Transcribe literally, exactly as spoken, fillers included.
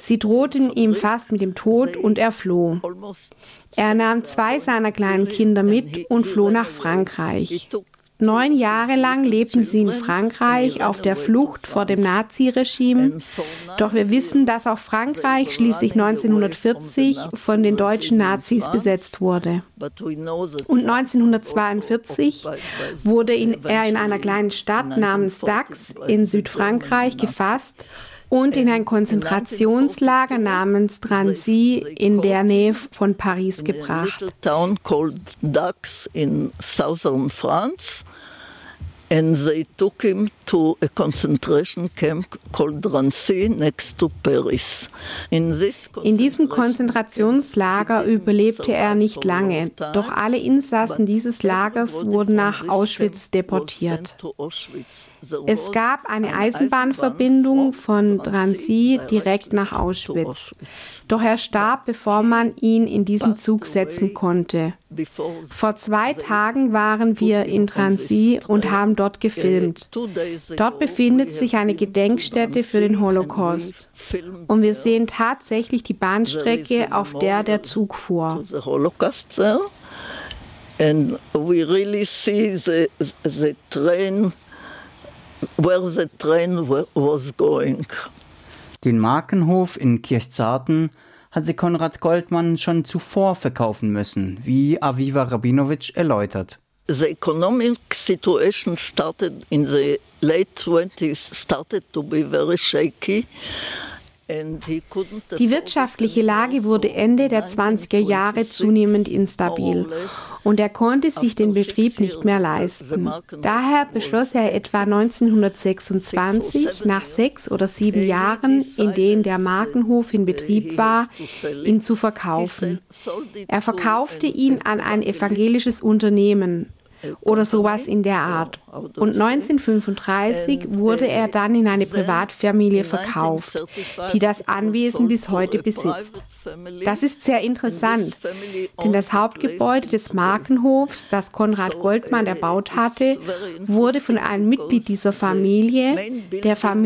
Sie drohten ihm fast mit dem Tod und er floh. Er nahm zwei seiner kleinen Kinder mit und floh nach Frankreich. Neun Jahre lang lebten sie in Frankreich auf der Flucht vor dem Naziregime. Doch wir wissen, dass auch Frankreich schließlich neunzehnhundertvierzig von den deutschen Nazis besetzt wurde. Und neunzehnhundertzweiundvierzig wurde er in einer kleinen Stadt namens Dax in Südfrankreich gefasst und in ein Konzentrationslager namens Drancy in der Nähe von Paris gebracht. Town called Dax in southern France, and they took him to a concentration camp called Drancy next to Paris. In diesem Konzentrationslager überlebte er nicht lange, doch alle Insassen dieses Lagers wurden nach Auschwitz deportiert. Es gab eine Eisenbahnverbindung von Drancy direkt nach Auschwitz. Doch er starb, bevor man ihn in diesen Zug setzen konnte. Vor zwei Tagen waren wir in Drancy und haben dort gefilmt. Dort befindet sich eine Gedenkstätte für den Holocaust. Und wir sehen tatsächlich die Bahnstrecke, auf der der Zug fuhr. And we really see the, the train, where the train was going. Den Markenhof in Kirchzarten hatte Konrad Goldmann schon zuvor verkaufen müssen, wie Aviva Rabinowitsch erläutert. The economic situation started in the late twenties started to be very shaky. Die wirtschaftliche Lage wurde Ende der zwanziger Jahre zunehmend instabil und er konnte sich den Betrieb nicht mehr leisten. Daher beschloss er etwa neunzehnhundertsechsundzwanzig, nach sechs oder sieben Jahren, in denen der Markenhof in Betrieb war, ihn zu verkaufen. Er verkaufte ihn an ein evangelisches Unternehmen oder sowas in der Art. Und neunzehnhundertfünfunddreißig wurde er dann in eine Privatfamilie verkauft, die das Anwesen bis heute besitzt. Das ist sehr interessant, denn das Hauptgebäude des Markenhofs, das Konrad Goldmann erbaut hatte, wurde von einem Mitglied dieser Familie, der Familie